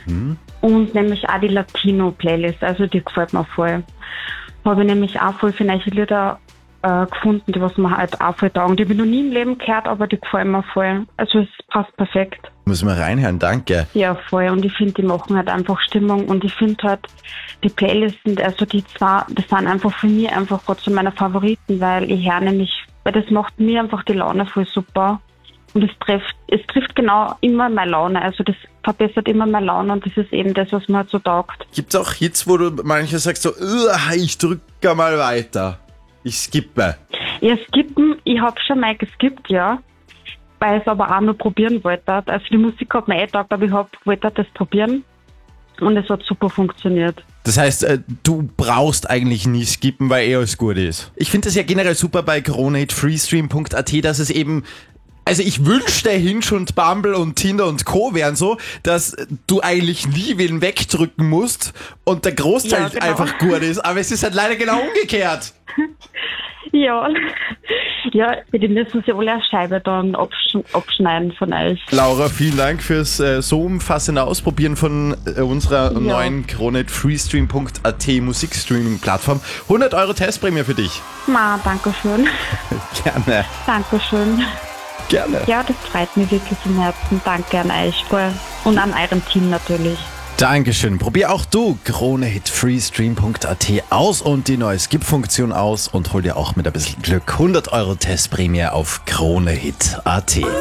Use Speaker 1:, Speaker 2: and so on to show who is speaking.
Speaker 1: Und nämlich auch die Latino-Playlist, also die gefällt mir voll. Habe ich nämlich auch voll viele neue Lieder gefunden, die was mir halt auch voll taugen. Die habe ich noch nie im Leben gehört, aber die gefallen mir voll. Also es passt perfekt.
Speaker 2: Muss mal reinhören, danke.
Speaker 1: Ja, voll. Und ich finde, die machen halt einfach Stimmung. Und ich finde halt, die Playlisten, also die zwei, das sind einfach für mich einfach gerade so meine Favoriten, weil ich höre nämlich, weil das macht mir einfach die Laune voll super. Und es trifft genau immer meine Laune. Also das verbessert immer meine Laune und das ist eben das, was mir halt so taugt.
Speaker 2: Gibt's auch Hits, wo du manche sagst so, ich drücke mal weiter. Ich skippe.
Speaker 1: Ja, skippen, ich habe schon mal geskippt, ja. Weil ich es aber auch nur probieren wollte. Also die Musik hat mir getaugt, aber wollte das probieren. Und es hat super funktioniert.
Speaker 2: Das heißt, du brauchst eigentlich nie skippen, weil alles gut ist. Ich finde es ja generell super bei coronahitfreestream.at, dass es eben, also ich wünschte, Hinge und Bumble und Tinder und Co. wären so, dass du eigentlich nie wen wegdrücken musst und der Großteil
Speaker 1: Ja, genau.
Speaker 2: einfach gut ist. Aber es ist halt leider genau umgekehrt.
Speaker 1: Ja. Ja, die müssen sie alle eine Scheibe dann abschneiden von euch.
Speaker 2: Laura, vielen Dank fürs so umfassende Ausprobieren von unserer neuen coronahitfreestream.at Musikstreaming-Plattform. 100 € Testprämie für dich.
Speaker 1: Ma, danke schön.
Speaker 2: Gerne.
Speaker 1: Dankeschön.
Speaker 2: Gerne.
Speaker 1: Ja, das freut mich wirklich im Herzen. Danke an euch voll. Und an eurem Team natürlich.
Speaker 2: Dankeschön. Probier auch du coronahitfreestream.at aus und die neue Skip-Funktion aus und hol dir auch mit ein bisschen Glück 100 € Testprämie auf coronahit.at.